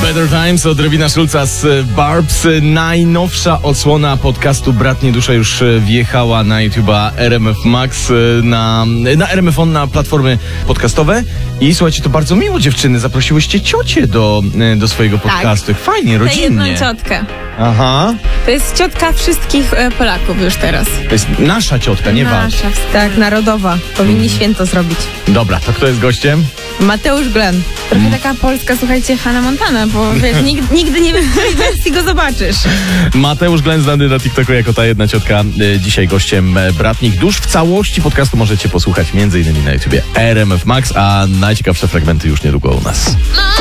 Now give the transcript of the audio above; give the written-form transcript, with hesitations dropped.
Better Times od Rewina Szulca z Barbs. Najnowsza odsłona podcastu Bratnie Dusze już wjechała na YouTube'a RMF Max, na RMF On, na platformy podcastowe. I słuchajcie, to bardzo miło, dziewczyny. Zaprosiłyście ciocię do swojego podcastu. Tak. Fajnie, rodzinnie. Tę jedną ciotkę. Aha. To jest ciotka wszystkich Polaków już teraz. To jest nasza ciotka, nie wasza. Nasza, tak, narodowa. Powinni święto zrobić. Dobra, to kto jest gościem? Mateusz Glenn. Trochę taka polska, słuchajcie, Hannah Montana, bo wiesz, nigdy nie wiesz, w której wersji go zobaczysz. Mateusz Glenn, znany na TikToku jako ta jedna ciotka, dzisiaj gościem Bratnich Dusz. W całości podcastu możecie posłuchać m.in. na YouTubie RMF Max, a najciekawsze fragmenty już niedługo u nas.